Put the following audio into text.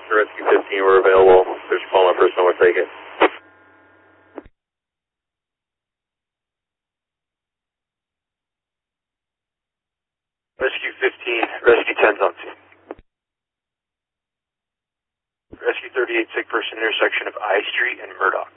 Rescue 15 were available. There's a fallen person, we'll take it. Rescue 15, Rescue 10's on scene. Rescue 38, sick person intersection of I Street and Murdoch.